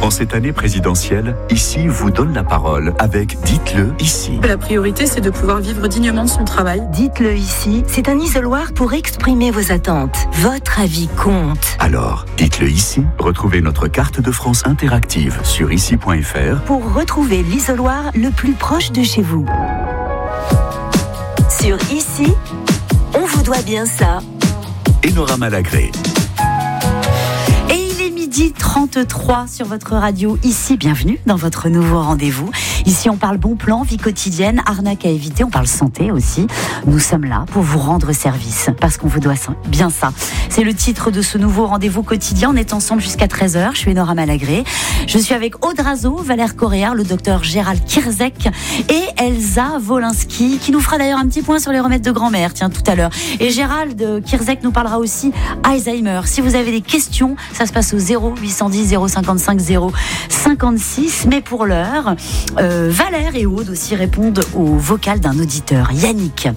En cette année présidentielle, Ici vous donne la parole avec Dites-le ici. La priorité, c'est de pouvoir vivre dignement de son travail. Dites-le ici, c'est un isoloir pour exprimer vos attentes. Votre avis compte. Alors, dites-le ici. Retrouvez notre carte de France interactive sur ici.fr pour retrouver l'isoloir le plus proche de chez vous. Sur Ici, on vous doit bien ça. Enora Malagré. 33 sur votre radio. Ici, bienvenue dans votre nouveau rendez-vous. Ici, on parle bon plan, vie quotidienne, arnaque à éviter, on parle santé aussi. Nous sommes là pour vous rendre service parce qu'on vous doit bien ça. C'est le titre de ce nouveau rendez-vous quotidien. On est ensemble jusqu'à 13h. Je suis Enora Malagré. Je suis avec Aude Razo, Valère Coréard, le docteur Gérald Kierzek et Elsa Wolinski qui nous fera d'ailleurs un petit point sur les remèdes de grand-mère, tiens, tout à l'heure. Et Gérald Kierzek nous parlera aussi Alzheimer. Si vous avez des questions, ça se passe au 0810 055 056. Mais pour l'heure, Valère et Aude aussi répondent au vocal d'un auditeur, Yannick.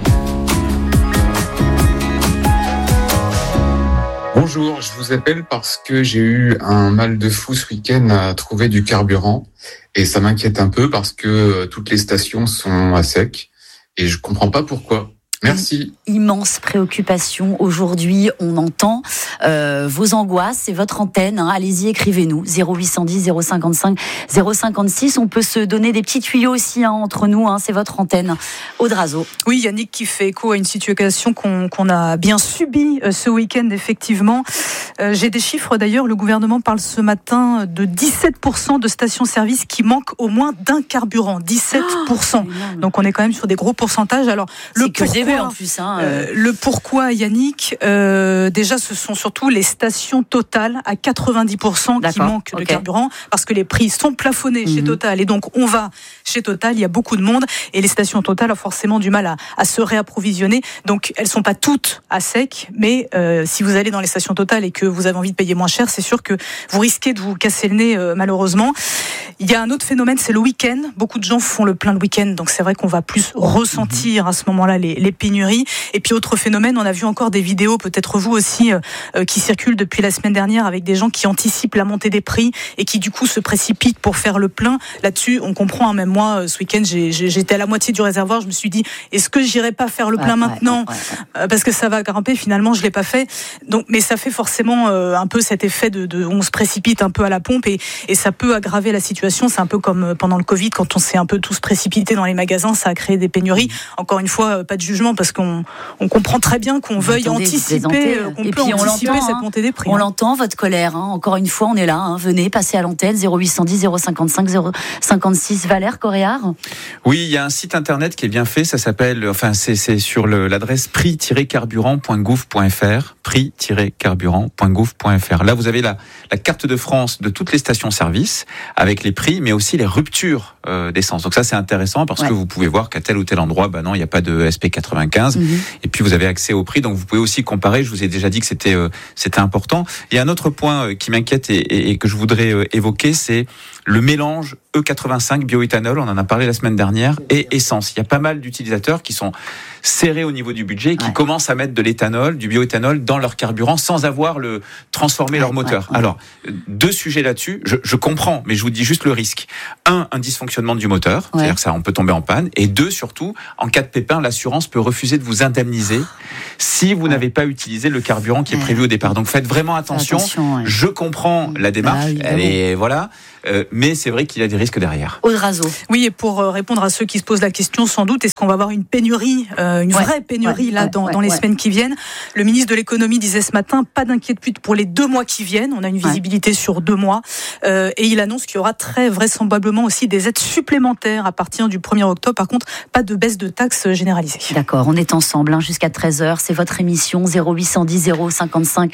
Bonjour, je vous appelle parce que j'ai eu un mal de fou ce week-end à trouver du carburant et ça m'inquiète un peu parce que toutes les stations sont à sec et je comprends pas pourquoi. Merci. Immense préoccupation aujourd'hui, on entend vos angoisses, c'est votre antenne, allez-y, écrivez-nous, 0810 055 056, on peut se donner des petits tuyaux aussi entre nous, c'est votre antenne. Aude Razo. Oui, Yannick qui fait écho à une situation qu'on a bien subie ce week-end, effectivement. J'ai des chiffres d'ailleurs, le gouvernement parle ce matin de 17% de stations-service qui manquent au moins d'un carburant, 17%. Donc on est quand même sur des gros pourcentages. Alors, le pourquoi en plus, le pourquoi, Yannick, déjà ce sont surtout les stations Total à 90% qui manquent de carburant parce que les prix sont plafonnés chez Total et donc on va chez Total, il y a beaucoup de monde et les stations Total ont forcément du mal à se réapprovisionner, donc elles sont pas toutes à sec, mais si vous allez dans les stations Total et que vous avez envie de payer moins cher, c'est sûr que vous risquez de vous casser le nez malheureusement. Il y a un autre phénomène, c'est le week-end. Beaucoup de gens font le plein le week-end, donc c'est vrai qu'on va plus ressentir à ce moment-là les pénuries. Et puis autre phénomène, on a vu encore des vidéos, peut-être vous aussi, qui circulent depuis la semaine dernière avec des gens qui anticipent la montée des prix et qui du coup se précipitent pour faire le plein. Là-dessus, on comprend, même moi, ce week-end, j'étais à la moitié du réservoir, je me suis dit, est-ce que j'irai pas faire le plein maintenant parce que ça va grimper, finalement, je l'ai pas fait. Donc, mais ça fait forcément un peu cet effet de on se précipite un peu à la pompe et ça peut aggraver la situation. C'est un peu comme pendant le Covid, quand on s'est un peu tous précipités dans les magasins, ça a créé des pénuries. Encore une fois, pas de jugement parce qu'on comprend très bien qu'on veuille anticiper, cette montée des prix. On l'entend, votre colère. Encore une fois, on est là. Venez, passez à l'antenne, 0810 055 056. Valère Coréard. Oui, il y a un site internet qui est bien fait. Ça s'appelle, c'est sur l'adresse prix-carburant.gouv.fr. prix-carburant.gouv.fr. Là, vous avez la carte de France de toutes les stations-service avec les prix, mais aussi les ruptures d'essence. Donc ça, c'est intéressant parce que vous pouvez voir qu'à tel ou tel endroit, non, il n'y a pas de SP95. Et puis vous avez accès au prix, donc vous pouvez aussi comparer. Je vous ai déjà dit que c'était important. Il y a un autre point qui m'inquiète et que je voudrais évoquer, c'est le mélange E85 bioéthanol, on en a parlé la semaine dernière, et essence. Il y a pas mal d'utilisateurs qui sont serrés au niveau du budget et qui commencent à mettre de l'éthanol, du bioéthanol dans leur carburant sans avoir transformé leur moteur. Alors, deux sujets là-dessus. Je comprends, mais je vous dis juste le risque. Un dysfonctionnement du moteur, c'est-à-dire que ça, on peut tomber en panne. Et deux, surtout, en cas de pépin, l'assurance peut refuser de vous indemniser si vous n'avez pas utilisé le carburant qui est prévu au départ. Donc faites vraiment attention. Je comprends la démarche, elle est mais c'est vrai qu'il y a des risques derrière. Aude Razo. Oui, et pour répondre à ceux qui se posent la question, sans doute, est-ce qu'on va avoir une pénurie, vraie pénurie dans les semaines qui viennent? Le ministre de l'économie disait ce matin, pas d'inquiétude pour les 2 mois qui viennent. On a une visibilité sur 2 mois. Et il annonce qu'il y aura très vraisemblablement aussi des aides supplémentaires à partir du 1er octobre. Par contre, pas de baisse de taxes généralisée. D'accord, on est ensemble jusqu'à 13h. C'est votre émission 0810 055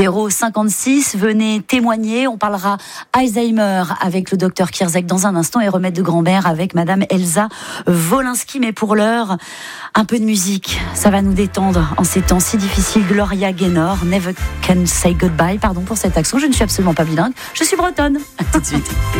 056. Venez témoigner. On parlera Alzheimer avec le docteur Kierzek dans un instant et remèdes de grand-mère avec madame Elsa Wolinski. Mais pour l'heure, un peu de musique, ça va nous détendre en ces temps si difficiles. Gloria Gaynor, Never Can Say Goodbye. Pardon pour cet accent, je ne suis absolument pas bilingue, je suis bretonne. À tout de suite.